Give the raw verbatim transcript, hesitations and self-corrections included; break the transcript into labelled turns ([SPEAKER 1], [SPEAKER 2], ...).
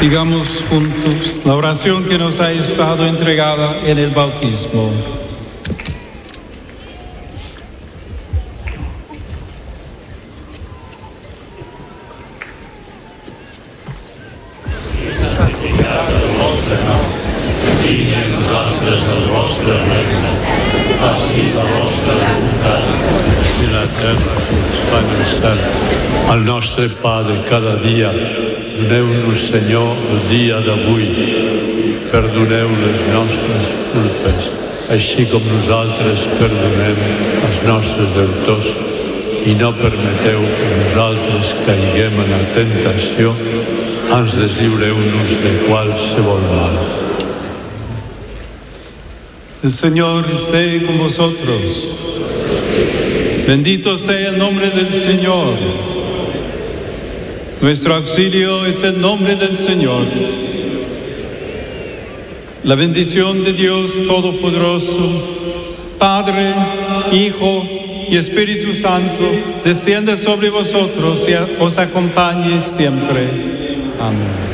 [SPEAKER 1] Digamos juntos la oración que nos ha estado entregada en el bautismo.
[SPEAKER 2] Santificado el vostre nom, vingui a nosaltres el vostre regne, faci la vostra voluntat, en la terra com es fa en el cel. El nostre pa de cada dia, doneu-nos, Senyor, el dia d'avui. Perdoneu les nostres culpes, així com nosaltres perdonem els nostres deutors, i no permeteu que nosaltres caiguem en la tentació, ans deslliureu-nos de qualsevol mal.
[SPEAKER 1] El Señor esté con vosotros. Bendito sea el nombre del Señor. Nuestro auxilio es el nombre del Señor. La bendición de Dios Todopoderoso, Padre, Hijo y Espíritu Santo, descienda sobre vosotros y os acompañe siempre. Amén.